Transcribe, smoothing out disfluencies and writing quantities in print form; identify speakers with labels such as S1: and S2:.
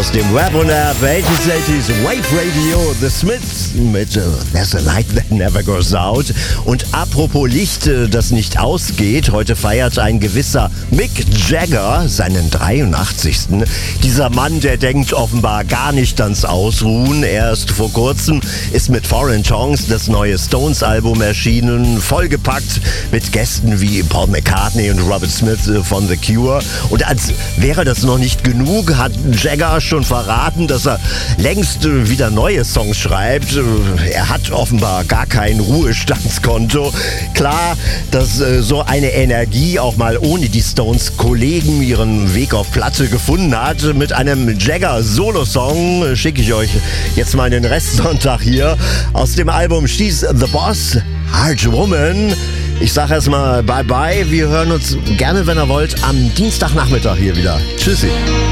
S1: aus dem Rap und Rap 80s Wave Radio, The Smiths mit There's a Light That Never Goes Out. Und apropos Licht, das nicht ausgeht, heute feiert ein gewisser Mick Jagger seinen 83. Dieser Mann, der denkt offenbar gar nicht ans Ausruhen. Erst vor kurzem ist mit Foreign Tongues das neue Stones-Album erschienen, vollgepackt mit Gästen wie Paul McCartney und Robert Smith von The Cure. Und als wäre das noch nicht genug, hat Jagger schon verraten, dass er längst wieder neue Songs schreibt. Er hat offenbar gar kein Ruhestandskonto. Klar, dass so eine Energie auch mal ohne die Stones-Kollegen ihren Weg auf Platte gefunden hat. Mit einem Jagger-Solo-Song schicke ich euch jetzt mal den Restsonntag hier aus dem Album She's the Boss, Hard Woman. Ich sage erstmal Bye-bye. Wir hören uns gerne, wenn ihr wollt, am Dienstagnachmittag hier wieder. Tschüssi.